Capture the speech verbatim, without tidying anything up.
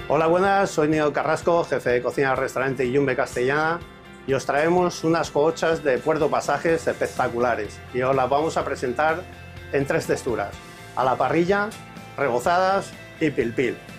Hola, buenas, soy Nino Carrasco, jefe de cocina del restaurante Yumbe Castellana, y os traemos unas cohochas de Puerto Pasajes espectaculares y os las vamos a presentar en tres texturas: a la parrilla, rebozadas y pil pil.